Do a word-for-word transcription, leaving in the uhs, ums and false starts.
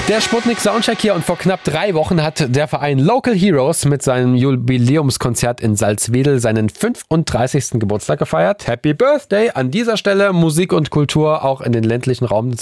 Der Sputnik Soundcheck hier und vor knapp drei Wochen hat der Verein Local Heroes mit seinem Jubiläumskonzert in Salzwedel seinen fünfunddreißigsten Geburtstag gefeiert. Happy Birthday! An dieser Stelle Musik und Kultur auch in den ländlichen Raum